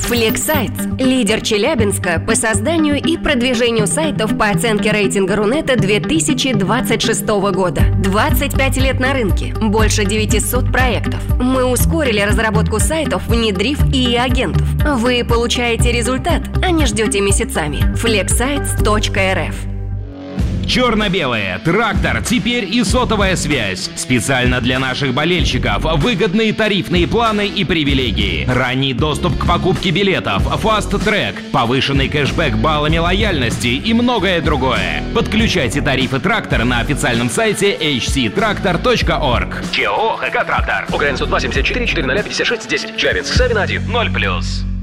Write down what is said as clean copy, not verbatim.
FlexSites – лидер Челябинска по созданию и продвижению сайтов по оценке рейтинга Рунета 2026 года. 25 лет на рынке, больше 900 проектов. Мы ускорили разработку сайтов, внедрив ИИ-агентов. Вы получаете результат, а не ждете месяцами. flexsites.rf. Черно-белое, трактор, теперь и сотовая связь. Специально для наших болельщиков выгодные тарифные планы и привилегии. Ранний доступ к покупке билетов, фаст-трек, повышенный кэшбэк баллами лояльности и многое другое. Подключайте тарифы трактора на официальном сайте hctractor.org. ЧО ХК «Трактор». УКРН 102 74 400 56 10. Челябинск, Савина 1. 0+.